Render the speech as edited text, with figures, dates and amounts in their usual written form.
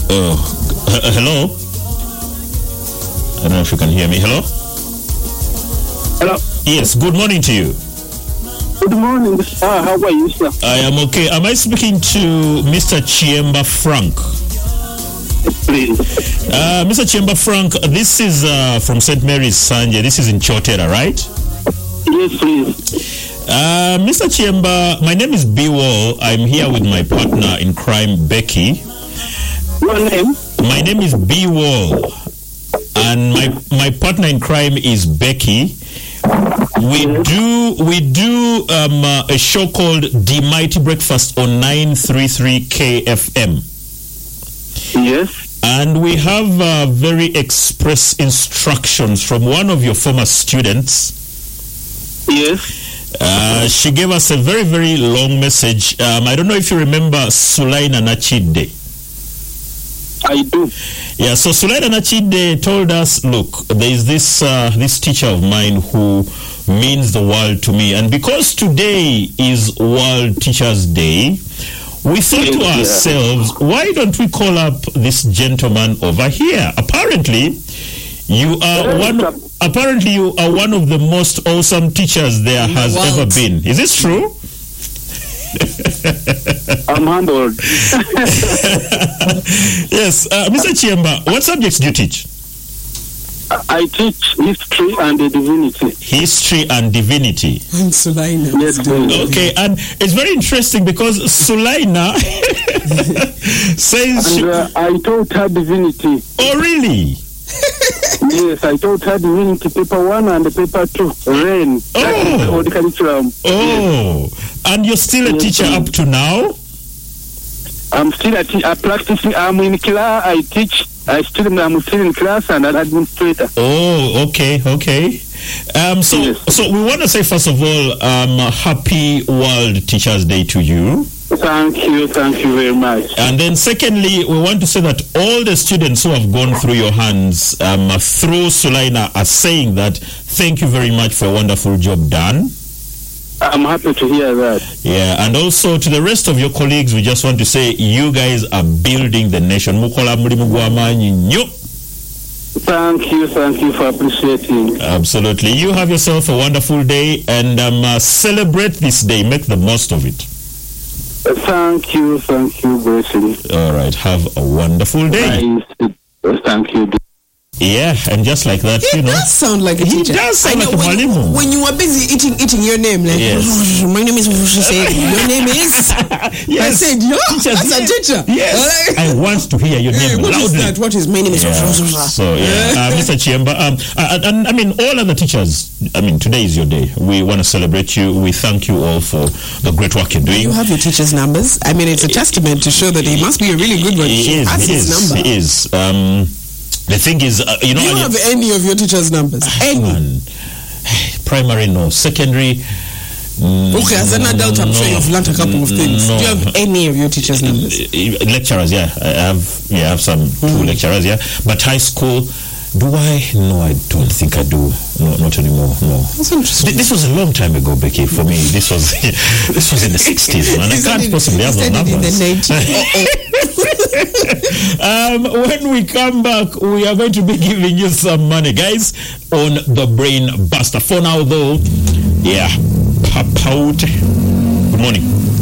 Hello? I don't know if you can hear me. Hello? Hello. Yes, good morning to you. Good morning, sir. How are you, sir? I am okay. Am I speaking to Mr. Chiemba Frank? Please. Mr. Chiemba Frank, this is from St. Mary's Sanje. This is in Chotera, right? Yes, please. Mr. Chiemba, my name is B-Wall. I'm here with my partner in crime, Becky. Your name? My name is B-Wall. And my partner in crime is Becky. We do a show called The Mighty Breakfast on 933 KFM. Yes. And we have very express instructions from one of your former students. Yes. She gave us a very, very long message. I don't know if you remember Sulaina Nachide. I do. Yeah, so Sulaina Nachide told us, look, there is this teacher of mine who means the world to me. And because today is World Teachers Day, we thought to ourselves, why don't we call up this gentleman over here? Apparently, you are one of the most awesome teachers there has ever been. Is this true? I'm humbled. Yes, Mr. Chiemba, what subjects do you teach? I teach history and divinity. History and divinity. And Sulaina. Yes, please. Okay, and it's very interesting because Sulaina says... And I taught her divinity. Oh, really? Yes, I taught her divinity paper 1 and paper 2. Rain. Oh. Curriculum. Oh. And you're still a teacher up to now? I'm still practicing. I'm in class. I teach. I'm still in class and an administrator. Oh, okay. So we want to say, first of all, happy World Teachers Day to you. Thank you very much. And then secondly, we want to say that all the students who have gone through your hands through Sulaina are saying that thank you very much for a wonderful job done. I'm happy to hear that. Yeah, and also to the rest of your colleagues, we just want to say you guys are building the nation. Thank you for appreciating. Absolutely. You have yourself a wonderful day and celebrate this day. Make the most of it. Thank you, Gracie. All right, have a wonderful day. Thank you. Yeah, and just like that, He does sound like a teacher. He does sound like a mwalimu. When you were busy eating your name, like, yes. My name is, your name is? Yes. I said, that's a teacher. Yes. I want to hear your name loudly. What is my name is? So, Mr. Chiemba, and I mean, all other teachers, I mean, today is your day. We want to celebrate you. We thank you all for the great work you're doing. You have your teacher's numbers. I mean, it's a testament to show that he must be a really good one. He is. The thing is, you don't have any of your teachers' numbers. Any? Primary, no. Secondary, okay, as an adult, I'm sure you've learned a couple of things. No. Do you have any of your teachers' numbers? Lecturers, yeah. I have some two lecturers, yeah. But high school, do I? No, I don't think I do. No, not anymore. No. That's interesting. This was a long time ago, Becky. For me, this was in the 60s, man. I can't possibly have the numbers. In the 90s. When we come back, we are going to be giving you some money, guys, on the Brain Buster. For now, though, pop out. Good morning.